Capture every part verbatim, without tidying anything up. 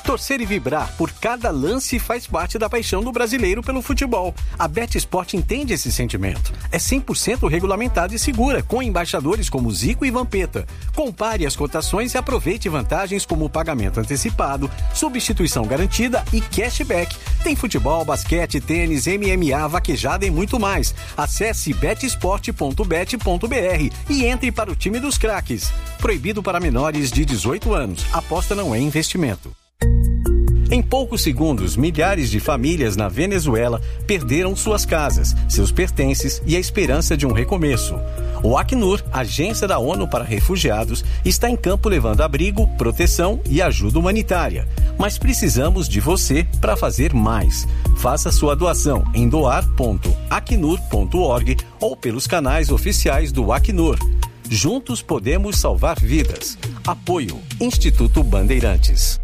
Torcer e vibrar por cada lance faz parte da paixão do brasileiro pelo futebol. A BetSport entende esse sentimento. É cem por cento regulamentada e segura, com embaixadores como Zico e Vampeta. Compare as cotações e aproveite vantagens como pagamento antecipado, substituição garantida e cashback. Tem futebol, basquete, tênis, M M A, vaquejada e muito mais. Acesse bet sport ponto bet ponto b r e entre para o time dos craques. Proibido para menores de dezoito anos. Aposta não é investimento. Em poucos segundos, milhares de famílias na Venezuela perderam suas casas, seus pertences e a esperança de um recomeço. O Acnur, agência da ONU para refugiados, está em campo levando abrigo, proteção e ajuda humanitária. Mas precisamos de você para fazer mais. Faça sua doação em doar ponto acnur ponto org ou pelos canais oficiais do Acnur. Juntos podemos salvar vidas. Apoio Instituto Bandeirantes.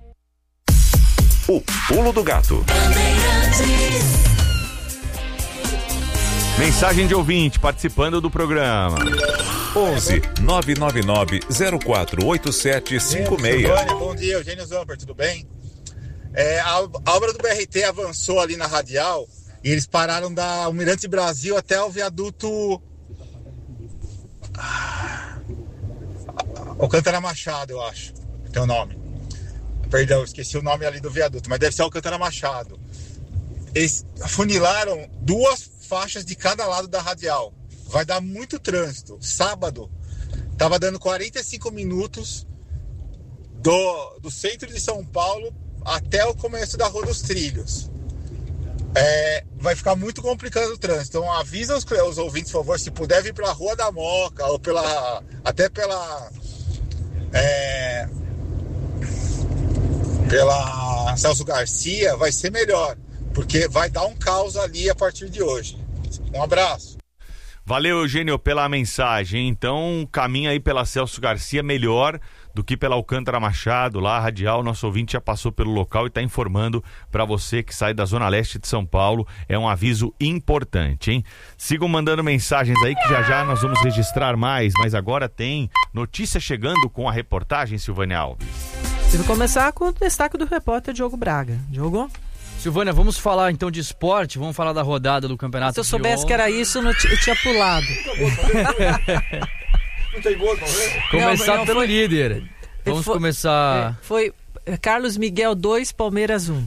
O Pulo do Gato. Mensagem de ouvinte participando do programa. onze nove nove nove zero quatro oito sete cinco seis. Bom dia, Eugênio Zamper, tudo bem? É, a, a obra do B R T avançou ali na Radial e eles pararam da Almirante Brasil até o viaduto Alcântara Machado, eu acho, tem o nome. Perdão, esqueci o nome ali do viaduto, mas deve ser Alcântara Machado. Eles afunilaram duas faixas de cada lado da Radial. Vai dar muito trânsito. Sábado, estava dando quarenta e cinco minutos do, do centro de São Paulo até o começo da Rua dos Trilhos. É, vai ficar muito complicado o trânsito. Então avisa os, os ouvintes, por favor, se puder vir pela Rua da Moca ou pela, até pela... É, pela Celso Garcia, vai ser melhor, porque vai dar um caos ali a partir de hoje. Um abraço. Valeu, Eugênio, pela mensagem. Então, caminha aí pela Celso Garcia melhor do que pela Alcântara Machado, lá a Radial. Nosso ouvinte já passou pelo local e está informando para você que sai da Zona Leste de São Paulo. É um aviso importante, hein? Sigam mandando mensagens aí que já já nós vamos registrar mais, mas agora tem notícia chegando com a reportagem, Silvânia Alves. Vou começar com o destaque do repórter Diogo Braga. Diogo? Silvânia, vamos falar então de esporte, vamos falar da rodada do campeonato. Se eu soubesse que era isso, eu, t- eu tinha pulado. Não tem gol, talvez? Começar não, não, pelo foi... líder. Vamos foi... começar... Foi Carlos Miguel dois, Palmeiras um.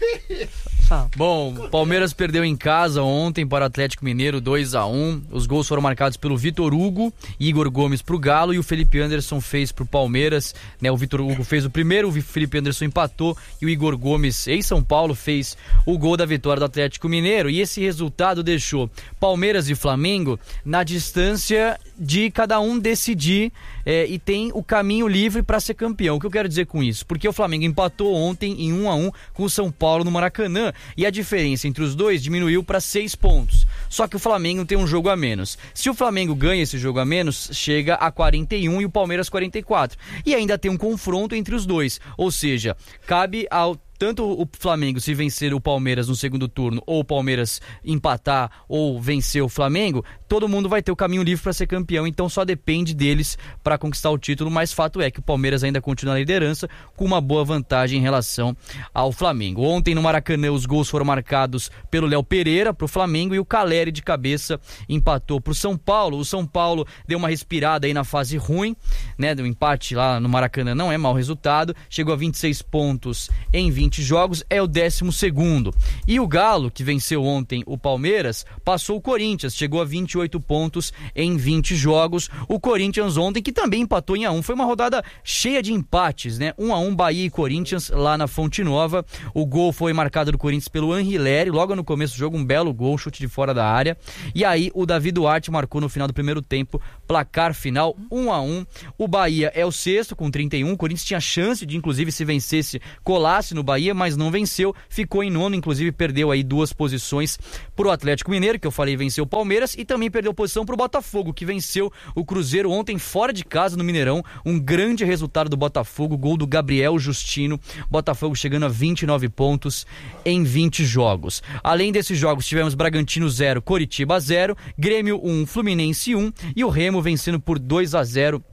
Fala. Bom, Palmeiras perdeu em casa ontem para o Atlético Mineiro dois a um. Os gols foram marcados pelo Vitor Hugo, Igor Gomes pro Galo e o Felipe Anderson fez pro Palmeiras, né? O Vitor Hugo fez o primeiro, o Felipe Anderson empatou e o Igor Gomes, em São Paulo, fez o gol da vitória do Atlético Mineiro. E esse resultado deixou Palmeiras e Flamengo na distância de cada um decidir é, e tem o caminho livre para ser campeão. O que eu quero dizer com isso? Porque o Flamengo empatou ontem em um a um com o São Paulo no Maracanã e a diferença entre os dois diminuiu para seis pontos. Só que o Flamengo tem um jogo a menos. Se o Flamengo ganha esse jogo a menos, chega a quarenta e um e o Palmeiras quarenta e quatro. E ainda tem um confronto entre os dois. Ou seja, cabe ao tanto o Flamengo, se vencer o Palmeiras no segundo turno, ou o Palmeiras empatar ou vencer o Flamengo, todo mundo vai ter o caminho livre para ser campeão, então só depende deles para conquistar o título, mas fato é que o Palmeiras ainda continua na liderança com uma boa vantagem em relação ao Flamengo. Ontem no Maracanã os gols foram marcados pelo Léo Pereira para o Flamengo e o Caleri de cabeça empatou para o São Paulo. O São Paulo deu uma respirada aí na fase ruim, né, do empate lá no Maracanã não é mau resultado, chegou a vinte e seis pontos em vinte jogos, é o décimo segundo. E o Galo, que venceu ontem o Palmeiras, passou o Corinthians, chegou a vinte e oito pontos em vinte jogos. O Corinthians ontem, que também empatou em um a um, foi uma rodada cheia de empates, né? um a um Bahia e Corinthians lá na Fonte Nova. O gol foi marcado do Corinthians pelo Anrileri, logo no começo do jogo, um belo gol, chute de fora da área. E aí o Davi Duarte marcou no final do primeiro tempo, placar final um a um. O Bahia é o sexto com trinta e um. O Corinthians tinha chance de, inclusive, se vencesse, colasse no Bahia, mas não venceu, ficou em nono, inclusive perdeu aí duas posições pro Atlético Mineiro, que eu falei venceu o Palmeiras, e também perdeu posição pro Botafogo, que venceu o Cruzeiro ontem fora de casa no Mineirão, um grande resultado do Botafogo, gol do Gabriel Justino, Botafogo chegando a vinte e nove pontos em vinte jogos. Além desses jogos, tivemos Bragantino zero, Coritiba zero, Grêmio um, Fluminense um, e o Remo vencendo por dois a zero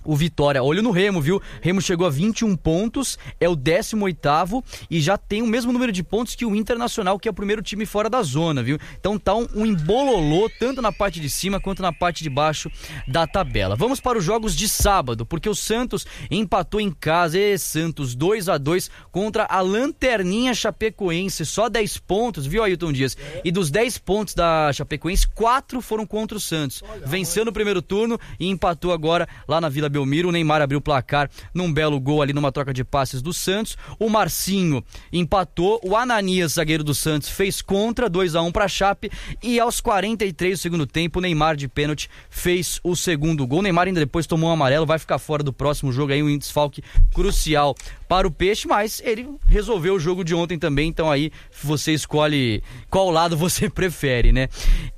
o Vitória. Olho no Remo, viu? Remo chegou a vinte e um pontos, é o décimo oitavo e já tem o mesmo número de pontos que o Internacional, que é o primeiro time fora da zona, viu? Então tá um, um embololô, tanto na parte de cima quanto na parte de baixo da tabela. Vamos para os jogos de sábado, porque o Santos empatou em casa, e Santos dois a dois contra a Lanterninha Chapecoense, só dez pontos, viu, Ailton Dias? E dos dez pontos da Chapecoense, quatro foram contra o Santos. Venceu no primeiro turno e empatou agora lá na Vila Belmiro. O Neymar abriu o placar num belo gol ali numa troca de passes do Santos. O Marcinho empatou. O Ananias, zagueiro do Santos, fez contra, dois a um para a Chape. E aos quarenta e três do segundo tempo, o Neymar de pênalti fez o segundo gol. O Neymar ainda depois tomou um amarelo, vai ficar fora do próximo jogo aí, um desfalque crucial para o Peixe, mas ele resolveu o jogo de ontem também, então aí você escolhe qual lado você prefere, né?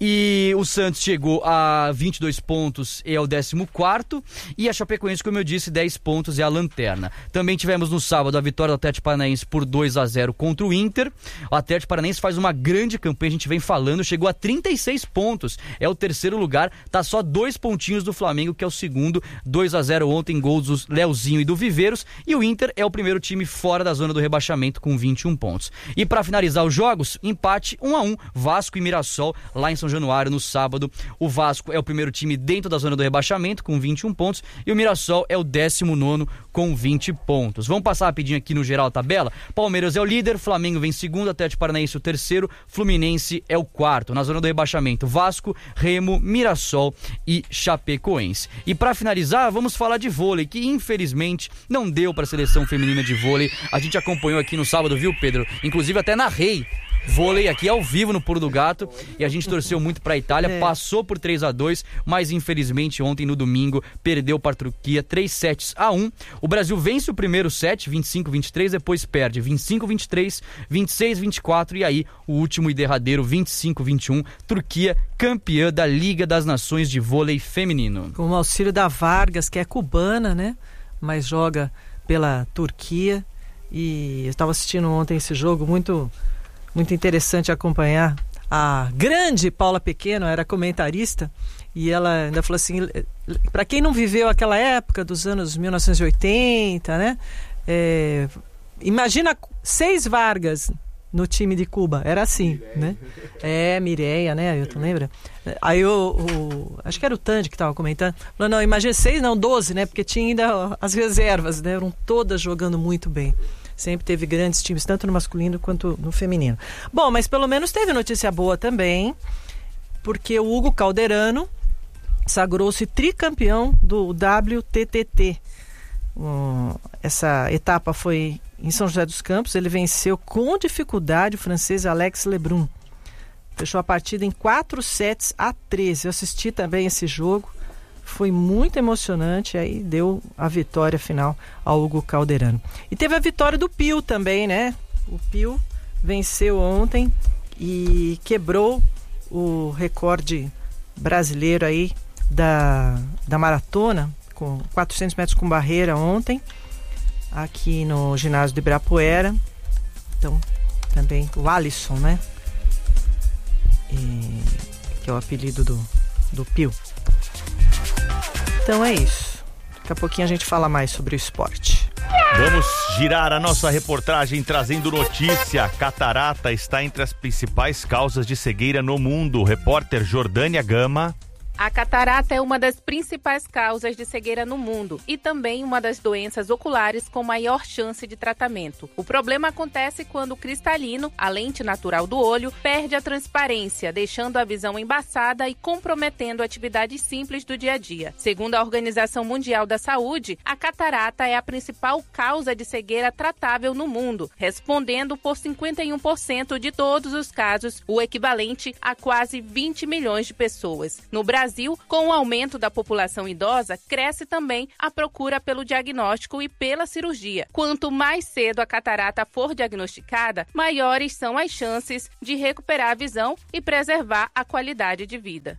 E o Santos chegou a vinte e dois pontos, é o décimo quarto, e a Chapecoense, como eu disse, dez pontos, é a lanterna. Também tivemos no sábado a vitória do Atlético Paranaense por dois a zero contra o Inter. O Atlético Paranaense faz uma grande campanha, a gente vem falando, chegou a trinta e seis pontos, é o terceiro lugar, tá só dois pontinhos do Flamengo, que é o segundo, dois a zero ontem, gols do Leozinho e do Viveiros, e o Inter é o primeiro time fora da zona do rebaixamento com vinte e um pontos. E para finalizar os jogos, empate um a um, Vasco e Mirassol lá em São Januário no sábado. O Vasco é o primeiro time dentro da zona do rebaixamento com vinte e um pontos e o Mirassol é o décimo nono com vinte pontos. Vamos passar rapidinho aqui no geral a tabela. Palmeiras é o líder, Flamengo vem segundo, Atlético Paranaense o terceiro, Fluminense é o quarto. Na zona do rebaixamento, Vasco, Remo, Mirassol e Chapecoense. E para finalizar, vamos falar de vôlei, que infelizmente não deu para a seleção feminina de vôlei. A gente acompanhou aqui no sábado, viu, Pedro? Inclusive até narrei vôlei aqui ao vivo no Pulo do Gato e a gente torceu muito pra Itália, é. passou por três a dois, mas infelizmente ontem no domingo perdeu para a Turquia três sets a um. O Brasil vence o primeiro set, vinte e cinco a vinte e três, depois perde vinte e cinco a vinte e três, vinte e seis a vinte e quatro e aí o último e derradeiro vinte e cinco a vinte e um, Turquia campeã da Liga das Nações de Vôlei Feminino. Com o auxílio da Vargas, que é cubana, né? Mas joga pela Turquia, e eu estava assistindo ontem esse jogo, muito muito interessante acompanhar. A grande Paula Pequeno era comentarista e ela ainda falou assim, para quem não viveu aquela época dos anos mil novecentos e oitenta, né? É, imagina seis Vargas no time de Cuba, era assim, Mireia. né? É, Mireia, né? Ailton, lembra? Aí o, o acho que era o Tandy que estava comentando, falou, não, imagina seis, não, doze, né? Porque tinha ainda as reservas, né? Eram todas jogando muito bem. Sempre teve grandes times, tanto no masculino quanto no feminino. Bom, mas pelo menos teve notícia boa também, porque o Hugo Calderano sagrou-se tricampeão do W T T T. Um, essa etapa foi em São José dos Campos, ele venceu com dificuldade o francês Alex Lebrun. Fechou a partida em quatro sets a treze. Eu assisti também esse jogo, foi muito emocionante, aí deu a vitória final ao Hugo Calderano. E teve a vitória do Pio também, né? O Pio venceu ontem e quebrou o recorde brasileiro aí da, da maratona, com quatrocentos metros com barreira ontem, aqui no ginásio do Ibirapuera. Então, também o Alisson, né? E, que é o apelido do, do Pio. Então é isso. Daqui a pouquinho a gente fala mais sobre o esporte. Vamos girar a nossa reportagem trazendo notícia. Catarata está entre as principais causas de cegueira no mundo. Repórter Jordânia Gama. A catarata é uma das principais causas de cegueira no mundo e também uma das doenças oculares com maior chance de tratamento. O problema acontece quando o cristalino, a lente natural do olho, perde a transparência, deixando a visão embaçada e comprometendo atividades simples do dia a dia. Segundo a Organização Mundial da Saúde, a catarata é a principal causa de cegueira tratável no mundo, respondendo por cinquenta e um por cento de todos os casos, o equivalente a quase vinte milhões de pessoas. No Brasil, Brasil, com o aumento da população idosa, cresce também a procura pelo diagnóstico e pela cirurgia. Quanto mais cedo a catarata for diagnosticada, maiores são as chances de recuperar a visão e preservar a qualidade de vida.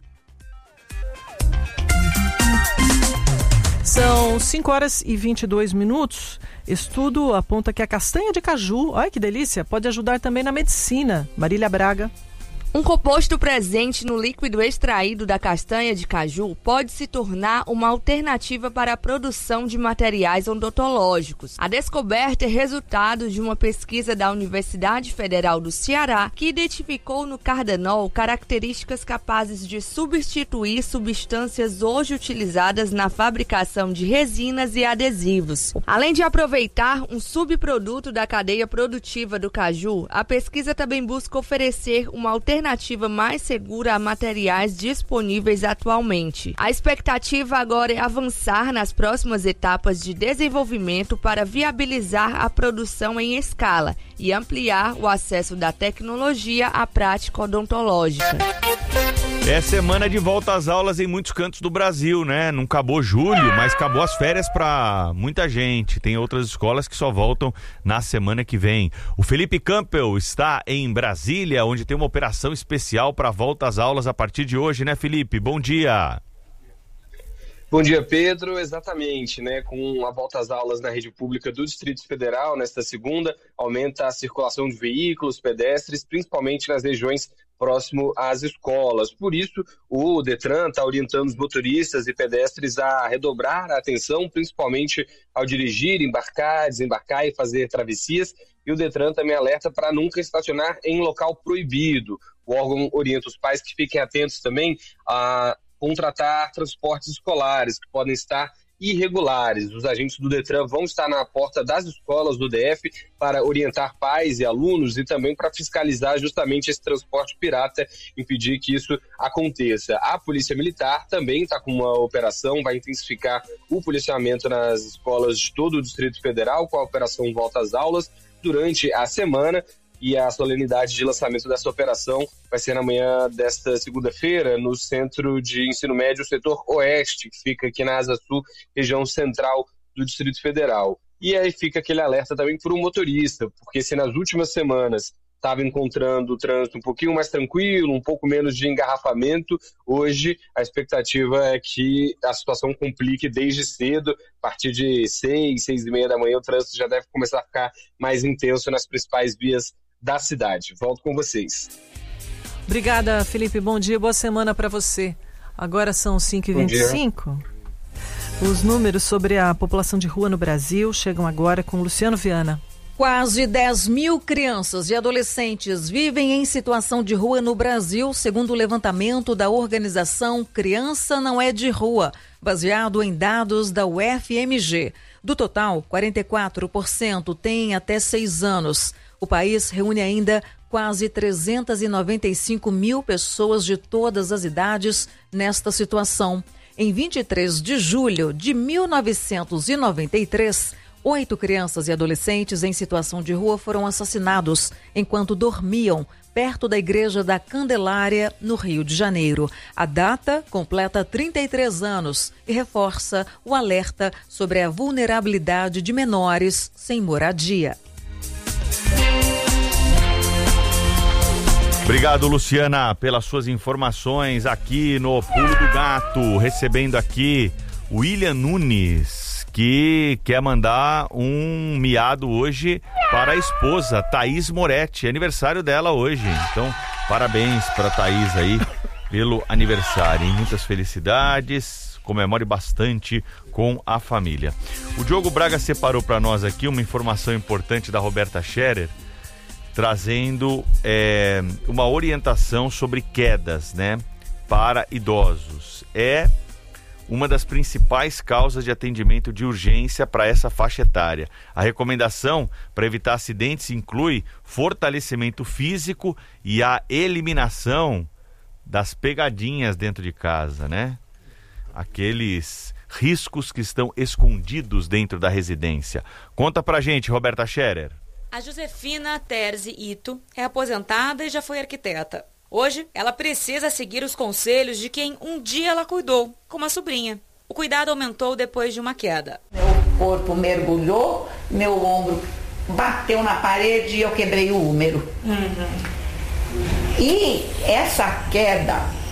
São cinco horas e vinte e dois minutos. Estudo aponta que a castanha de caju, olha que delícia, pode ajudar também na medicina. Marília Braga. Um composto presente no líquido extraído da castanha de caju pode se tornar uma alternativa para a produção de materiais odontológicos. A descoberta é resultado de uma pesquisa da Universidade Federal do Ceará, que identificou no cardanol características capazes de substituir substâncias hoje utilizadas na fabricação de resinas e adesivos. Além de aproveitar um subproduto da cadeia produtiva do caju, a pesquisa também busca oferecer uma alternativa alternativa mais segura a materiais disponíveis atualmente. A expectativa agora é avançar nas próximas etapas de desenvolvimento para viabilizar a produção em escala e ampliar o acesso da tecnologia à prática odontológica. É semana de volta às aulas em muitos cantos do Brasil, né? Não acabou julho, mas acabou as férias para muita gente. Tem outras escolas que só voltam na semana que vem. O Felipe Campbell está em Brasília, onde tem uma operação especial para volta às aulas a partir de hoje, né, Felipe? Bom dia. Bom dia, Pedro. Exatamente, né? Com a volta às aulas na rede pública do Distrito Federal, nesta segunda, aumenta a circulação de veículos, pedestres, principalmente nas regiões próximo às escolas. Por isso, o Detran está orientando os motoristas e pedestres a redobrar a atenção, principalmente ao dirigir, embarcar, desembarcar e fazer travessias. E o Detran também alerta para nunca estacionar em local proibido. O órgão orienta os pais que fiquem atentos também a contratar transportes escolares que podem estar irregulares. Os agentes do Detran vão estar na porta das escolas do D F para orientar pais e alunos e também para fiscalizar justamente esse transporte pirata, impedir que isso aconteça. A Polícia Militar também está com uma operação, vai intensificar o policiamento nas escolas de todo o Distrito Federal com a operação Volta às Aulas durante a semana. E a solenidade de lançamento dessa operação vai ser na manhã desta segunda-feira no Centro de Ensino Médio Setor Oeste, que fica aqui na Asa Sul, região central do Distrito Federal. E aí fica aquele alerta também para o motorista, porque se nas últimas semanas estava encontrando o trânsito um pouquinho mais tranquilo, um pouco menos de engarrafamento, hoje a expectativa é que a situação complique desde cedo. A partir de seis, seis e meia da manhã, o trânsito já deve começar a ficar mais intenso nas principais vias da cidade. Volto com vocês. Obrigada, Felipe. Bom dia, boa semana para você. Agora são cinco e vinte e cinco. Os números sobre a população de rua no Brasil chegam agora com Luciano Viana. Quase dez mil crianças e adolescentes vivem em situação de rua no Brasil, segundo o levantamento da organização Criança Não É de Rua, baseado em dados da U F M G. Do total, quarenta e quatro por cento têm até seis anos. O país reúne ainda quase trezentas e noventa e cinco mil pessoas de todas as idades nesta situação. Em vinte e três de julho de mil novecentos e noventa e três, oito crianças e adolescentes em situação de rua foram assassinados enquanto dormiam perto da Igreja da Candelária, no Rio de Janeiro. A data completa trinta e três anos e reforça o alerta sobre a vulnerabilidade de menores sem moradia. Obrigado, Luciana, pelas suas informações aqui no Pulo do Gato. Recebendo aqui o William Nunes, que quer mandar um miado hoje para a esposa, Thaís Moretti. É aniversário dela hoje. Então, parabéns para a Thaís aí pelo aniversário. E muitas felicidades. Comemore bastante com a família. O Diogo Braga separou para nós aqui uma informação importante da Roberta Scherer, trazendo é, uma orientação sobre quedas, né, para idosos. É uma das principais causas de atendimento de urgência para essa faixa etária. A recomendação para evitar acidentes inclui fortalecimento físico e a eliminação das pegadinhas dentro de casa, né? Aqueles riscos que estão escondidos dentro da residência. Conta pra gente, Roberta Scherer. A Josefina Terzi Ito é aposentada e já foi arquiteta. Hoje, ela precisa seguir os conselhos de quem um dia ela cuidou, como a sobrinha. O cuidado aumentou depois de uma queda. Meu corpo mergulhou, meu ombro bateu na parede e eu quebrei o úmero. Uhum. E essa queda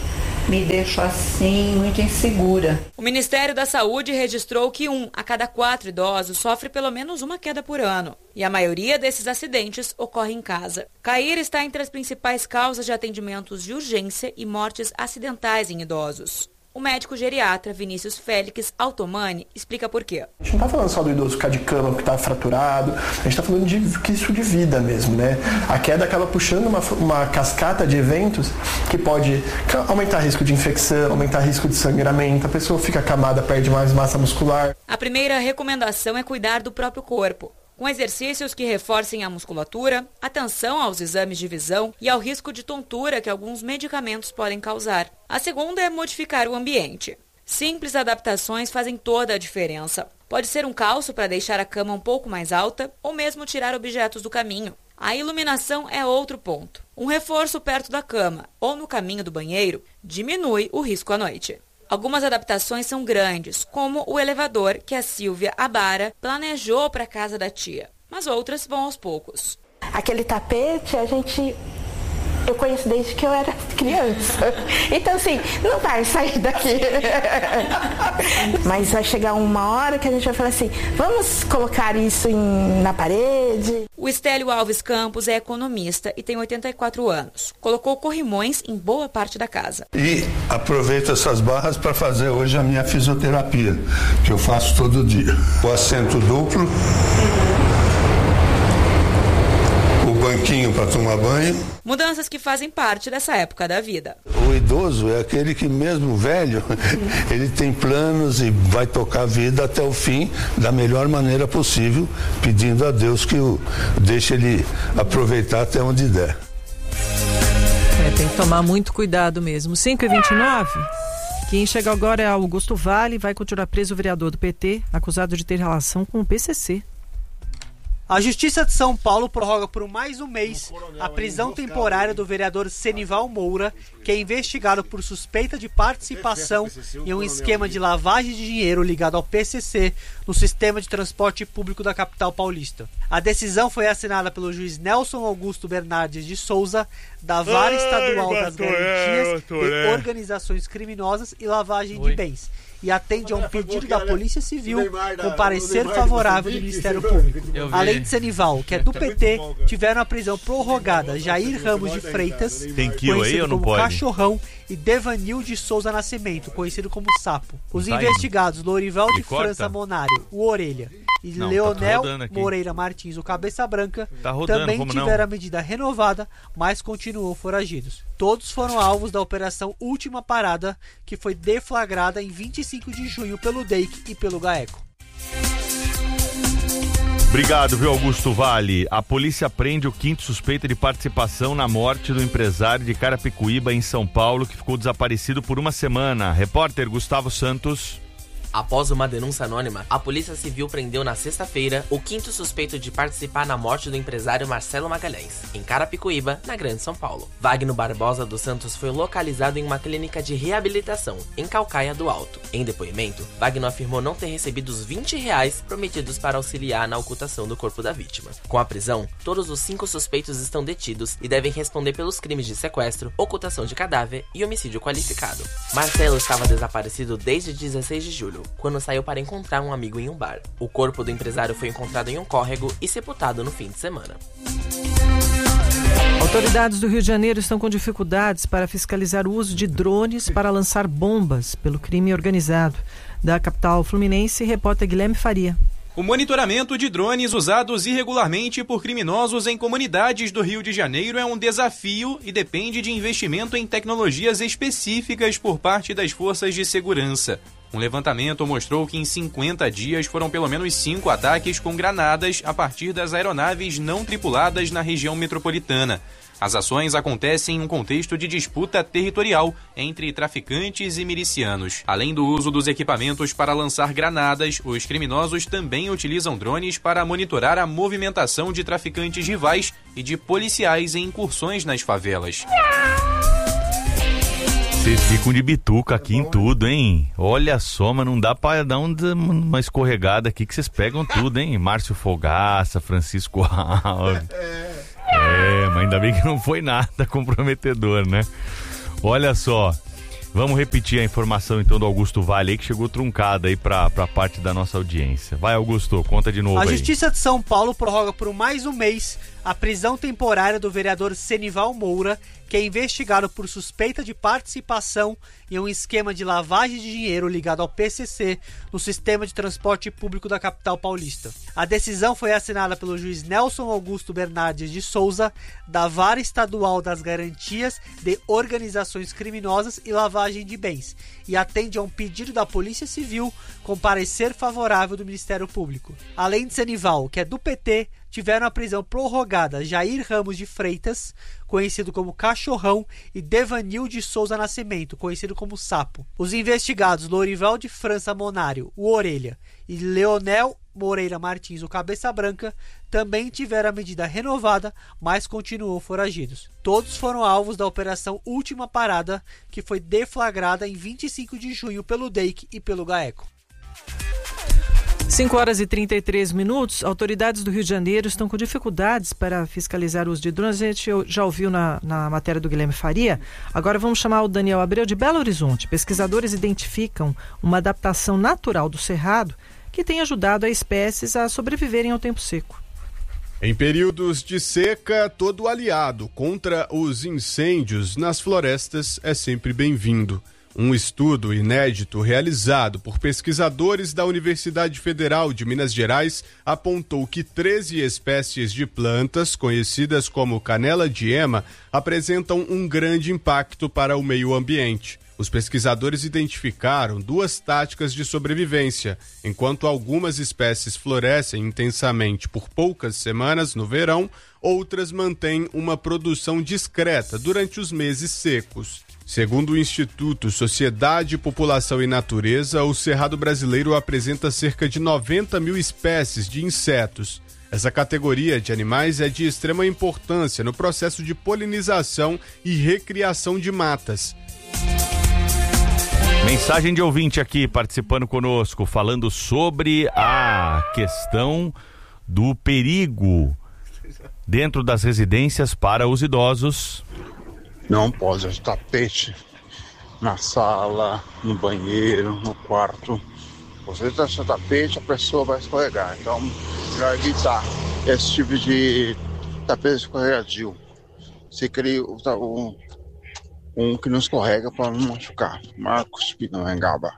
me deixou assim muito insegura. O Ministério da Saúde registrou que um a cada quatro idosos sofre pelo menos uma queda por ano. E a maioria desses acidentes ocorre em casa. Cair está entre as principais causas de atendimentos de urgência e mortes acidentais em idosos. O médico geriatra Vinícius Félix Altomani explica por quê. A gente não está falando só do idoso ficar de cama porque está fraturado, a gente está falando de risco de vida mesmo, né? A queda acaba puxando uma, uma cascata de eventos que pode aumentar risco de infecção, aumentar risco de sangramento, a pessoa fica acamada, perde mais massa muscular. A primeira recomendação é cuidar do próprio corpo, com exercícios que reforcem a musculatura, atenção aos exames de visão e ao risco de tontura que alguns medicamentos podem causar. A segunda é modificar o ambiente. Simples adaptações fazem toda a diferença. Pode ser um calço para deixar a cama um pouco mais alta ou mesmo tirar objetos do caminho. A iluminação é outro ponto. Um reforço perto da cama ou no caminho do banheiro diminui o risco à noite. Algumas adaptações são grandes, como o elevador que a Silvia Abara planejou para a casa da tia, mas outras vão aos poucos. Aquele tapete a gente... eu conheço desde que eu era criança. Então, assim, não vai sair daqui. Mas vai chegar uma hora que a gente vai falar assim, vamos colocar isso em, na parede. O Estélio Alves Campos é economista e tem oitenta e quatro anos. Colocou corrimões em boa parte da casa. E aproveito essas barras para fazer hoje a minha fisioterapia, que eu faço todo dia. O assento duplo, o banquinho para tomar banho. Mudanças que fazem parte dessa época da vida. O idoso é aquele que mesmo velho, ele tem planos e vai tocar a vida até o fim da melhor maneira possível, pedindo a Deus que o deixe ele aproveitar até onde der. É, tem que tomar muito cuidado mesmo. cinco e vinte e nove. Quem chega agora é Augusto Vale, vai continuar preso o vereador do P T, acusado de ter relação com o P C C. A Justiça de São Paulo prorroga por mais um mês a prisão temporária do vereador Senival Moura, que é investigado por suspeita de participação em um esquema de lavagem de dinheiro ligado ao P C C no sistema de transporte público da capital paulista. A decisão foi assinada pelo juiz Nelson Augusto Bernardes de Souza, da Vara Estadual das Garantias de Organizações Criminosas e Lavagem de Bens, e atende a um pedido da Polícia Civil com parecer favorável do Ministério Público. Além de Senival, que é do P T, tiveram a prisão prorrogada Jair Ramos de Freitas, conhecido como Cachorrão, e Devanil de Souza Nascimento, conhecido como Sapo. Os investigados Lorival de França Monário, o Orelha, e não, Leonel tá Moreira Martins, o Cabeça Branca, tá rodando, também tiveram não? a medida renovada, mas continuam foragidos. Todos foram alvos da Operação Última Parada, que foi deflagrada em vinte e cinco de junho pelo D E I C e pelo GAECO. Obrigado, viu, Augusto Vale. A polícia prende o quinto suspeito de participação na morte do empresário de Carapicuíba, em São Paulo, que ficou desaparecido por uma semana. Repórter Gustavo Santos. Após uma denúncia anônima, a Polícia Civil prendeu na sexta-feira o quinto suspeito de participar na morte do empresário Marcelo Magalhães, em Carapicuíba, na Grande São Paulo. Wagner Barbosa dos Santos foi localizado em uma clínica de reabilitação, em Calcaia do Alto. Em depoimento, Wagner afirmou não ter recebido os vinte reais prometidos para auxiliar na ocultação do corpo da vítima. Com a prisão, todos os cinco suspeitos estão detidos e devem responder pelos crimes de sequestro, ocultação de cadáver e homicídio qualificado. Marcelo estava desaparecido desde dezesseis de julho, quando saiu para encontrar um amigo em um bar. O corpo do empresário foi encontrado em um córrego e sepultado no fim de semana. Autoridades do Rio de Janeiro estão com dificuldades para fiscalizar o uso de drones para lançar bombas pelo crime organizado. Da capital fluminense, repórter Guilherme Faria. O monitoramento de drones usados irregularmente por criminosos em comunidades do Rio de Janeiro é um desafio e depende de investimento em tecnologias específicas por parte das forças de segurança. Um levantamento mostrou que em cinquenta dias foram pelo menos cinco ataques com granadas a partir das aeronaves não tripuladas na região metropolitana. As ações acontecem em um contexto de disputa territorial entre traficantes e milicianos. Além do uso dos equipamentos para lançar granadas, os criminosos também utilizam drones para monitorar a movimentação de traficantes rivais e de policiais em incursões nas favelas. Vocês ficam de bituca aqui em tudo, hein? Olha só, mas não dá pra dar uma escorregada aqui que vocês pegam tudo, hein? Márcio Fogaça, Francisco Alves. É, mas ainda bem que não foi nada comprometedor, né? Olha só, Vamos repetir a informação então do Augusto Vale aí, que chegou truncada aí pra, pra parte da nossa audiência. Vai, Augusto, conta de novo A aí. Justiça de São Paulo prorroga por mais um mês a prisão temporária do vereador Senival Moura, que é investigado por suspeita de participação em um esquema de lavagem de dinheiro ligado ao P C C no sistema de transporte público da capital paulista. A decisão foi assinada pelo juiz Nelson Augusto Bernardes de Souza, da Vara Estadual das Garantias de Organizações Criminosas e Lavagem de Bens, e atende a um pedido da Polícia Civil com parecer favorável do Ministério Público. Além de Senival, que é do P T, tiveram a prisão prorrogada Jair Ramos de Freitas, conhecido como Cachorrão, e Devanil de Souza Nascimento, conhecido como Sapo. Os investigados Lorival de França Monário, o Orelha, e Leonel Moreira Martins, o Cabeça Branca, também tiveram a medida renovada, mas continuam foragidos. Todos foram alvos da Operação Última Parada, que foi deflagrada em vinte e cinco de junho pelo D E I C e pelo GAECO. cinco horas e trinta e três minutos, autoridades do Rio de Janeiro estão com dificuldades para fiscalizar o uso de drones. A gente já ouviu na, na matéria do Guilherme Faria. Agora vamos chamar o Daniel Abreu de Belo Horizonte. Pesquisadores identificam uma adaptação natural do cerrado que tem ajudado as espécies a sobreviverem ao tempo seco. Em períodos de seca, todo aliado contra os incêndios nas florestas é sempre bem-vindo. Um estudo inédito realizado por pesquisadores da Universidade Federal de Minas Gerais apontou que treze espécies de plantas, conhecidas como canela de ema, apresentam um grande impacto para o meio ambiente. Os pesquisadores identificaram duas táticas de sobrevivência. Enquanto algumas espécies florescem intensamente por poucas semanas no verão, outras mantêm uma produção discreta durante os meses secos. Segundo o Instituto Sociedade, População e Natureza, o cerrado brasileiro apresenta cerca de noventa mil espécies de insetos. Essa categoria de animais é de extrema importância no processo de polinização e recriação de matas. Mensagem de ouvinte aqui participando conosco, falando sobre a questão do perigo dentro das residências para os idosos. Não pode ter tapete na sala, no banheiro, no quarto. Você deixa tapete, a pessoa vai escorregar. Então, para evitar esse tipo de tapete escorregadio, você cria um, um que não escorrega para não machucar. Marcos Pinangaba.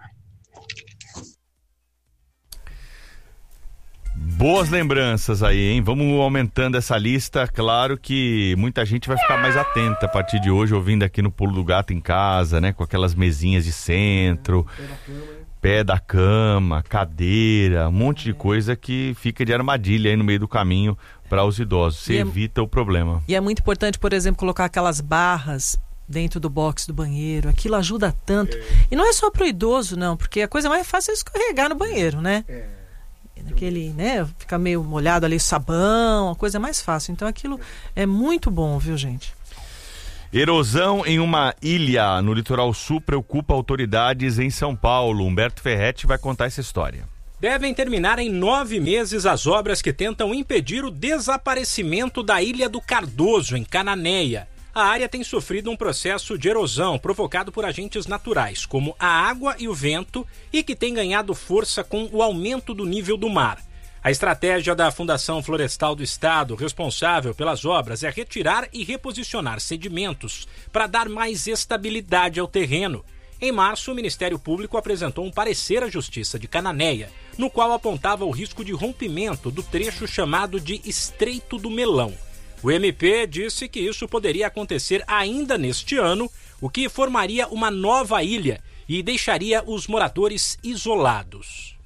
Boas lembranças aí, hein? Vamos aumentando essa lista. Claro que muita gente vai ficar mais atenta a partir de hoje, ouvindo aqui no Pulo do Gato em casa, né? Com aquelas mesinhas de centro, pé da cama, cadeira, um monte de coisa que fica de armadilha aí no meio do caminho para os idosos. Você E é- evita o problema. E é muito importante, por exemplo, colocar aquelas barras dentro do box do banheiro. Aquilo ajuda tanto. E não é só pro idoso, não, porque a coisa mais fácil é escorregar no banheiro, né? Aquele, né, fica meio molhado ali, sabão, a coisa mais fácil. Então aquilo é muito bom, viu, gente? Erosão em uma ilha no litoral sul preocupa autoridades em São Paulo. Humberto Ferretti vai contar essa história. Devem terminar em nove meses as obras que tentam impedir o desaparecimento da Ilha do Cardoso, em Cananéia. A área tem sofrido um processo de erosão provocado por agentes naturais, como a água e o vento, e que tem ganhado força com o aumento do nível do mar. A estratégia da Fundação Florestal do Estado, responsável pelas obras, é retirar e reposicionar sedimentos para dar mais estabilidade ao terreno. Em março, o Ministério Público apresentou um parecer à Justiça de Cananéia, no qual apontava o risco de rompimento do trecho chamado de Estreito do Melão. O M P disse que isso poderia acontecer ainda neste ano, o que formaria uma nova ilha e deixaria os moradores isolados.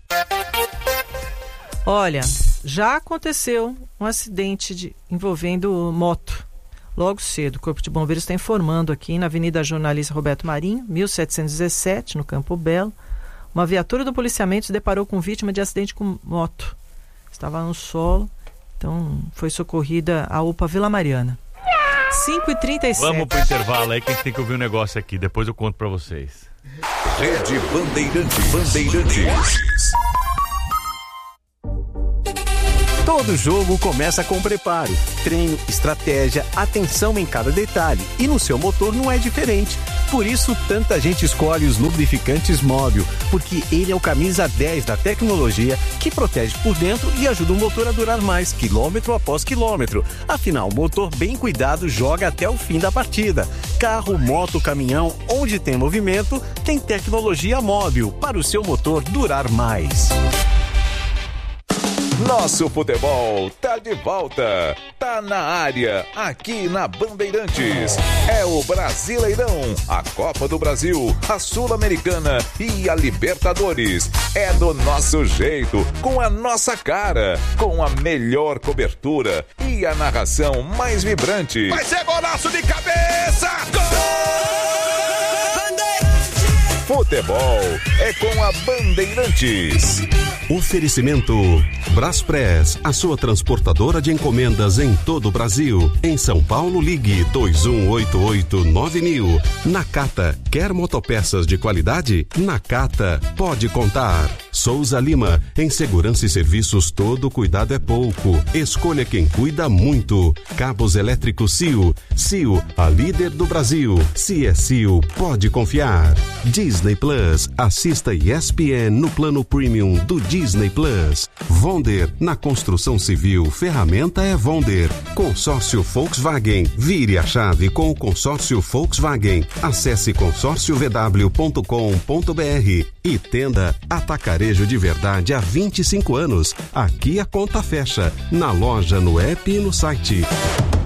Olha, já aconteceu um acidente de, envolvendo moto. Logo cedo, o Corpo de Bombeiros está informando aqui na Avenida Jornalista Roberto Marinho, mil setecentos e dezessete, no Campo Belo. Uma viatura do policiamento se deparou com vítima de acidente com moto. Estava no solo, então foi socorrida a U P A Vila Mariana. cinco e trinta e sete. Vamos pro intervalo aí que a gente tem que ouvir um negócio aqui. Depois eu conto pra vocês. Rede Bandeirantes. Bandeirantes. Todo jogo começa com preparo, treino, estratégia, atenção em cada detalhe. E no seu motor não é diferente. Por isso, tanta gente escolhe os lubrificantes Móbil, porque ele é o camisa dez da tecnologia que protege por dentro e ajuda o motor a durar mais, quilômetro após quilômetro. Afinal, o motor bem cuidado joga até o fim da partida. Carro, moto, caminhão, onde tem movimento, tem tecnologia Móbil para o seu motor durar mais. Nosso futebol tá de volta, tá na área, aqui na Bandeirantes. É o Brasileirão, a Copa do Brasil, a Sul-Americana e a Libertadores. É do nosso jeito, com a nossa cara, com a melhor cobertura e a narração mais vibrante. Vai ser golaço de cabeça! Gol! Futebol é com a Bandeirantes. Oferecimento Braspress, a sua transportadora de encomendas em todo o Brasil. Em São Paulo, ligue dois um oito oito nove mil. Nakata, quer motopeças de qualidade? Nakata, pode contar. Souza Lima, em segurança e serviços todo cuidado é pouco. Escolha quem cuida muito. Cabos elétricos C I O. C I O, a líder do Brasil. Se é C I O, pode confiar. Disney Plus, assista E S P N no plano premium do Disney Plus. Vonder, na construção civil, ferramenta é Vonder. Consórcio Volkswagen, vire a chave com o consórcio Volkswagen. Acesse consórcio v w ponto com ponto b r e tenda Atacarejo de Verdade há vinte e cinco anos. Aqui a conta fecha, na loja, no app e no site.